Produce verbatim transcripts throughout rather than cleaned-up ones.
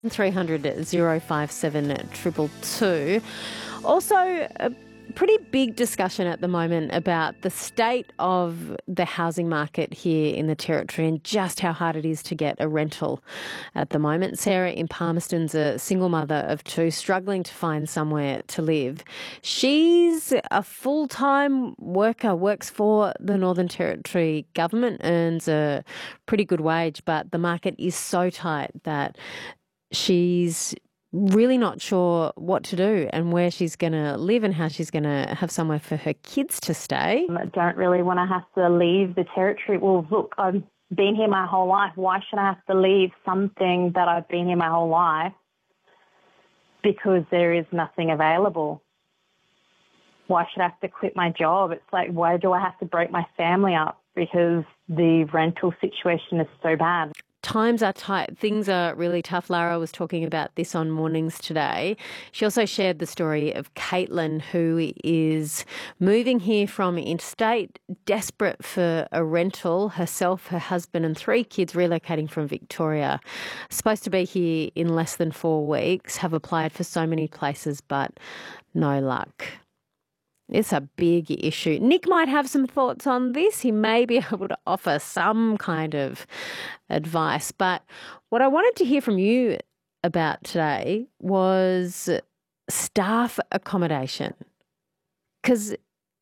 three hundred, zero five seven, two two two. Also, a pretty big discussion at the moment about the state of the housing market here in the Territory and just how hard it is to get a rental at the moment. Sarah in Palmerston's a single mother of two, struggling to find somewhere to live. She's a full-time worker, works for the Northern Territory government, earns a pretty good wage, but the market is so tight that she's really not sure what to do and where she's going to live and how she's going to have somewhere for her kids to stay. I don't really want to have to leave the Territory. Well, look, I've been here my whole life. Why should I have to leave something that I've been here my whole life because there is nothing available? Why should I have to quit my job? It's like, why do I have to break my family up because the rental situation is so bad? Times are tight. Things are really tough. Lara was talking about this on Mornings Today. She also shared the story of Caitlin, who is moving here from interstate, desperate for a rental. Herself, her husband and three kids relocating from Victoria. Supposed to be here in less than four weeks, have applied for so many places, but no luck. It's a big issue. Nick might have some thoughts on this. He may be able to offer some kind of advice. But what I wanted to hear from you about today was staff accommodation. Because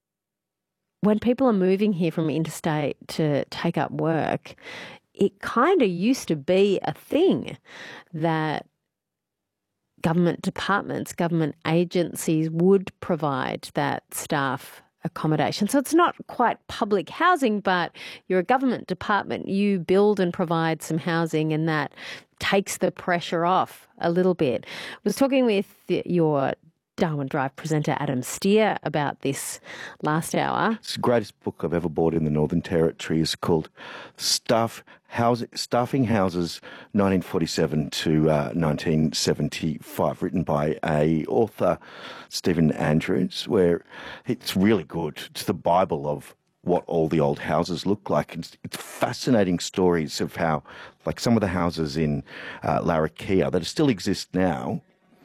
when people are moving here from interstate to take up work, it kind of used to be a thing that government departments, government agencies would provide that staff accommodation. So it's not quite public housing, but you're a government department, you build and provide some housing, and that takes the pressure off a little bit. I was talking with your Darwin Drive presenter Adam Steer about this last hour. It's the greatest book I've ever bought in the Northern Territory. It's called Staff Housing, Staffing Houses nineteen forty-seven to uh, nineteen seventy-five, written by a author, Stephen Andrews, where it's really good. It's the Bible of what all the old houses look like. It's, it's fascinating stories of how, like some of the houses in uh, Larrakia that still exist now,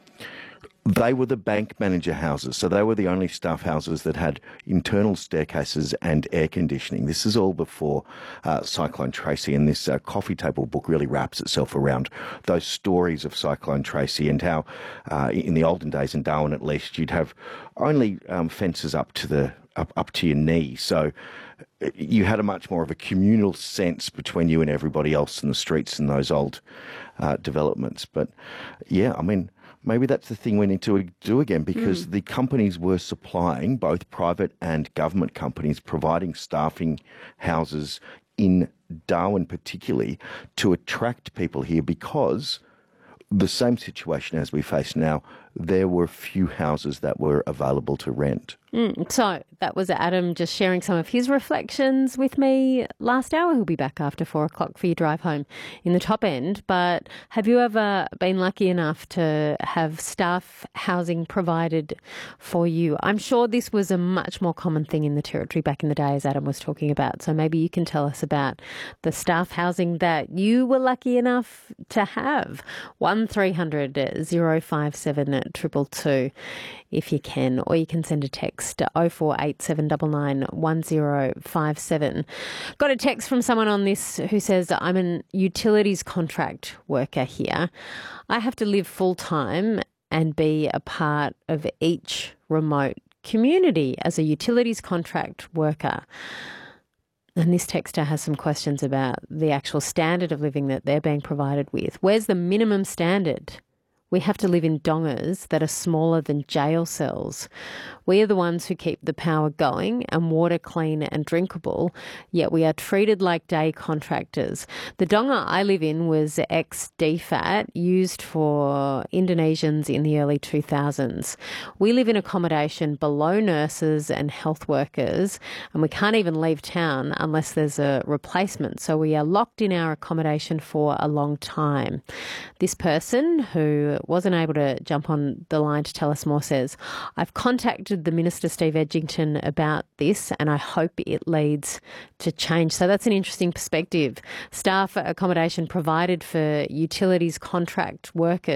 they were the bank manager houses. So they were the only staff houses that had internal staircases and air conditioning. This is all before uh, Cyclone Tracy, and this uh, coffee table book really wraps itself around those stories of Cyclone Tracy and how uh, in the olden days in Darwin at least you'd have only um, fences up to the up, up to your knee. So you had a much more of a communal sense between you and everybody else in the streets in those old uh, developments. But yeah, I mean, maybe that's the thing we need to do again, because mm. the companies were supplying, both private and government companies, providing staffing houses in Darwin particularly to attract people here, because the same situation as we face now, there were few houses that were available to rent. Mm, so that was Adam just sharing some of his reflections with me last hour. He'll be back after four o'clock for your drive home in the top end. But have you ever been lucky enough to have staff housing provided for you? I'm sure this was a much more common thing in the Territory back in the day, as Adam was talking about. So maybe you can tell us about the staff housing that you were lucky enough to have. one three hundred, zero five seven, two two two if you can, or you can send a text to oh four eight seven nine nine one zero five seven. Got a text from someone on this who says, I'm an utilities contract worker here. I have to live full time and be a part of each remote community as a utilities contract worker. And this texter has some questions about the actual standard of living that they're being provided with. Where's the minimum standard? We have to live in dongas that are smaller than jail cells. We are the ones who keep the power going and water clean and drinkable, yet we are treated like day contractors. The donga I live in was ex-D FAT, used for Indonesians in the early two thousands. We live in accommodation below nurses and health workers, and we can't even leave town unless there's a replacement. So we are locked in our accommodation for a long time. This person, who wasn't able to jump on the line to tell us more, says, I've contacted the Minister, Steve Edgington, about this and I hope it leads to change. So that's an interesting perspective. Staff accommodation provided for utilities contract workers